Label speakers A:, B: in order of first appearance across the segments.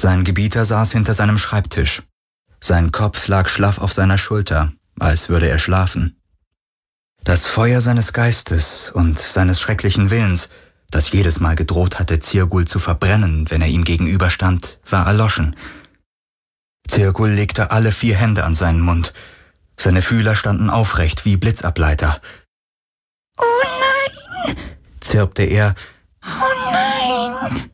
A: Sein Gebieter saß hinter seinem Schreibtisch. Sein Kopf lag schlaff auf seiner Schulter, als würde er schlafen. Das Feuer seines Geistes und seines schrecklichen Willens, das jedes Mal gedroht hatte, Zirgul zu verbrennen, wenn er ihm gegenüberstand, war erloschen. Zirgul legte alle 4 Hände an seinen Mund. Seine Fühler standen aufrecht wie Blitzableiter.
B: »Oh nein«,
A: zirpte er.
B: »Oh nein!«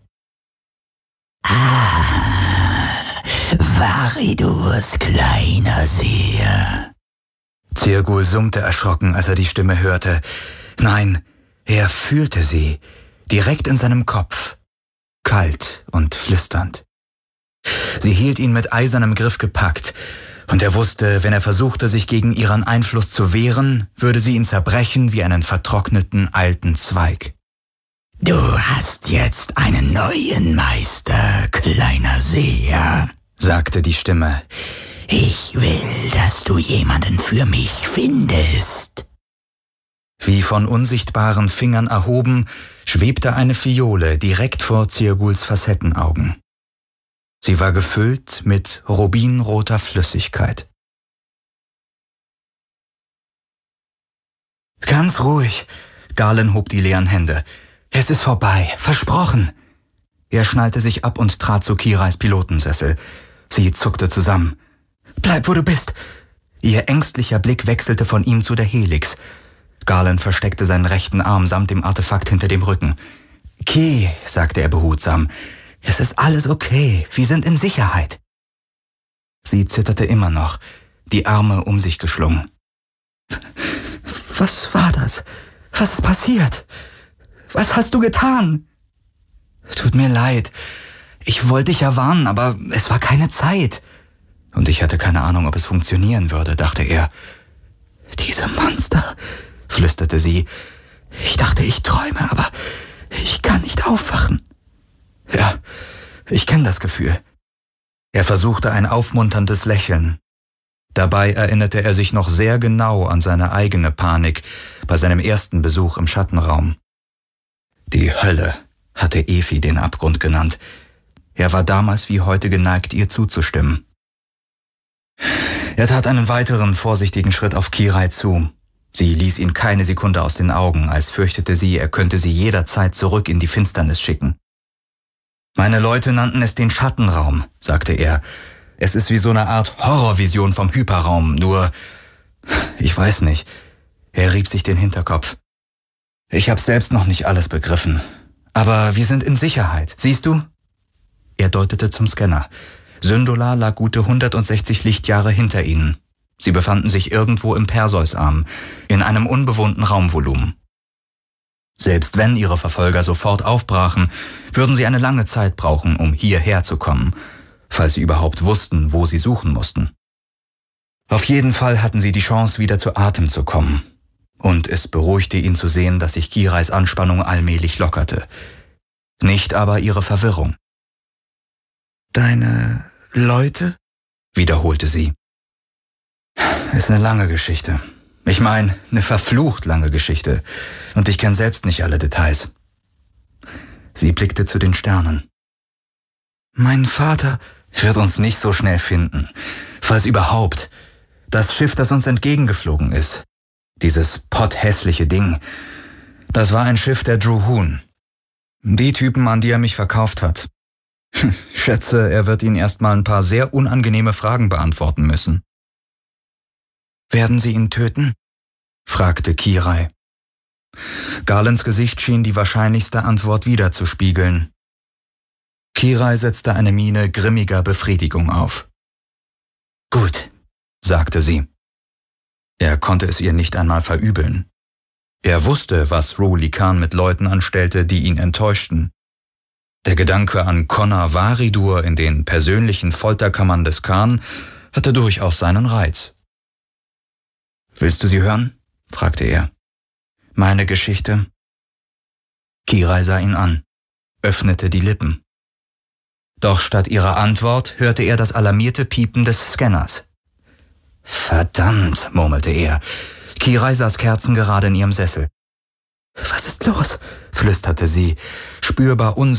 C: Varidurs kleiner Seher.
A: Zirgul summte erschrocken, als er die Stimme hörte. Nein, er fühlte sie, direkt in seinem Kopf, kalt und flüsternd. Sie hielt ihn mit eisernem Griff gepackt, und er wusste, wenn er versuchte, sich gegen ihren Einfluss zu wehren, würde sie ihn zerbrechen wie einen vertrockneten alten Zweig.
C: »Du hast jetzt einen neuen Meister, kleiner Seher«,
A: sagte die Stimme.
C: »Ich will, dass du jemanden für mich findest.«
A: Wie von unsichtbaren Fingern erhoben, schwebte eine Fiole direkt vor Zirguls Facettenaugen. Sie war gefüllt mit rubinroter Flüssigkeit. »Ganz ruhig«, Galen hob die leeren Hände. »Es ist vorbei, versprochen.« Er schnallte sich ab und trat zu Kirais Pilotensessel. Sie zuckte zusammen. »Bleib, wo du bist!« Ihr ängstlicher Blick wechselte von ihm zu der Helix. Galen versteckte seinen rechten Arm samt dem Artefakt hinter dem Rücken. »Ki«, sagte er behutsam, »es ist alles okay, wir sind in Sicherheit.« Sie zitterte immer noch, die Arme um sich geschlungen. »Was war das? Was ist passiert? Was hast du getan?« »Tut mir leid. Ich wollte dich ja warnen, aber es war keine Zeit.« Und ich hatte keine Ahnung, ob es funktionieren würde, dachte er. »Diese Monster«, flüsterte sie. »Ich dachte, ich träume, aber ich kann nicht aufwachen.« »Ja, ich kenne das Gefühl.« Er versuchte ein aufmunterndes Lächeln. Dabei erinnerte er sich noch sehr genau an seine eigene Panik bei seinem ersten Besuch im Schattenraum. Die Hölle hatte Efi den Abgrund genannt. Er war damals wie heute geneigt, ihr zuzustimmen. Er tat einen weiteren vorsichtigen Schritt auf Kirai zu. Sie ließ ihn keine Sekunde aus den Augen, als fürchtete sie, er könnte sie jederzeit zurück in die Finsternis schicken. »Meine Leute nannten es den Schattenraum«, sagte er. »Es ist wie so eine Art Horrorvision vom Hyperraum, nur... Ich weiß nicht.« Er rieb sich den Hinterkopf. »Ich habe selbst noch nicht alles begriffen. Aber wir sind in Sicherheit, siehst du?« Er deutete zum Scanner. Syndola lag gute 160 Lichtjahre hinter ihnen. Sie befanden sich irgendwo im Perseusarm, in einem unbewohnten Raumvolumen. Selbst wenn ihre Verfolger sofort aufbrachen, würden sie eine lange Zeit brauchen, um hierher zu kommen, falls sie überhaupt wussten, wo sie suchen mussten. Auf jeden Fall hatten sie die Chance, wieder zu Atem zu kommen. Und es beruhigte ihn zu sehen, dass sich Kirais Anspannung allmählich lockerte. Nicht aber ihre Verwirrung. »Deine Leute?« wiederholte sie. »Ist eine lange Geschichte. Ich meine, eine verflucht lange Geschichte. Und ich kenne selbst nicht alle Details.« Sie blickte zu den Sternen. »Mein Vater wird uns nicht so schnell finden. Falls überhaupt. Das Schiff, das uns entgegengeflogen ist. Dieses potthässliche Ding. Das war ein Schiff der Druhun. Die Typen, an die er mich verkauft hat. Schätze, er wird ihnen erstmal ein paar sehr unangenehme Fragen beantworten müssen.« »Werden sie ihn töten?« fragte Kirai. Galens Gesicht schien die wahrscheinlichste Antwort widerzuspiegeln. Kirai setzte eine Miene grimmiger Befriedigung auf. »Gut«, sagte sie. Er konnte es ihr nicht einmal verübeln. Er wusste, was Rowley Khan mit Leuten anstellte, die ihn enttäuschten. Der Gedanke an Connor Varidur in den persönlichen Folterkammern des Khan hatte durchaus seinen Reiz. »Willst du sie hören?« fragte er. »Meine Geschichte?« Kirai sah ihn an, öffnete die Lippen. Doch statt ihrer Antwort hörte er das alarmierte Piepen des Scanners. »Verdammt«, murmelte er. Kirai saß kerzengerade in ihrem Sessel. »Was ist los?« flüsterte sie, spürbar unsicher